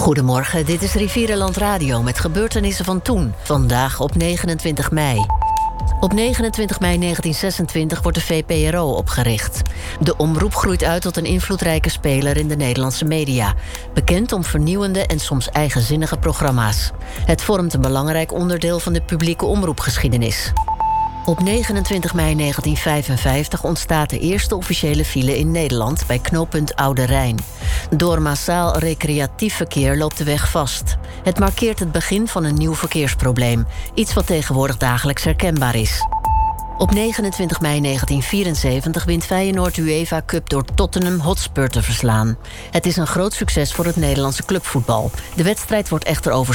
Goedemorgen, dit is Rivierenland Radio met gebeurtenissen van toen. Vandaag op 29 mei. Op 29 mei 1926 wordt de VPRO opgericht. De omroep groeit uit tot een invloedrijke speler in de Nederlandse media. Bekend om vernieuwende en soms eigenzinnige programma's. Het vormt een belangrijk onderdeel van de publieke omroepgeschiedenis. Op 29 mei 1955 ontstaat de eerste officiële file in Nederland bij knooppunt Oude Rijn. Door massaal recreatief verkeer loopt de weg vast. Het markeert het begin van een nieuw verkeersprobleem. Iets wat tegenwoordig dagelijks herkenbaar is. Op 29 mei 1974 wint Feyenoord UEFA Cup door Tottenham Hotspur te verslaan. Het is een groot succes voor het Nederlandse clubvoetbal. De wedstrijd wordt echter over